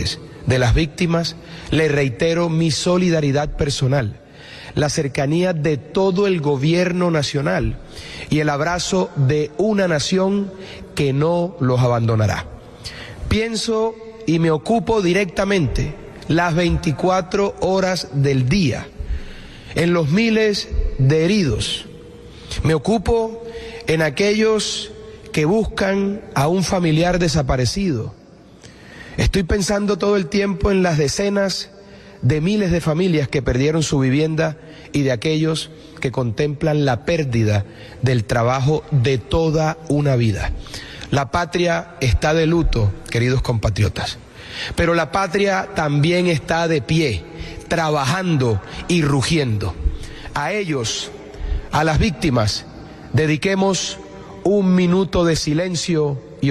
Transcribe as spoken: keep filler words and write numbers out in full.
familiares de las víctimas, les reitero mi solidaridad personal, la cercanía de todo el gobierno nacional y el abrazo de una nación que no los abandonará. Pienso y me ocupo directamente las veinticuatro horas del día en los miles de heridos. Me ocupo en aquellos que buscan a un familiar desaparecido. Estoy pensando todo el tiempo en las decenas de miles de familias que perdieron su vivienda y de aquellos que contemplan la pérdida del trabajo de toda una vida. La patria está de luto, queridos compatriotas, pero la patria también está de pie, trabajando y rugiendo. A ellos, a las víctimas, dediquemos un minuto de silencio